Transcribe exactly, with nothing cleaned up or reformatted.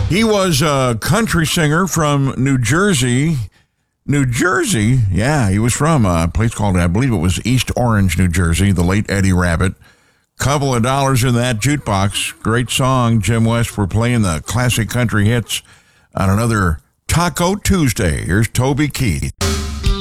He was a country singer from New Jersey. New Jersey? Yeah, he was from a place called, I believe it was East Orange, New Jersey, the late Eddie Rabbitt. Couple of dollars in that jukebox. Great song, Jim West. We're playing the classic country hits on another Taco Tuesday. Here's Toby Keith.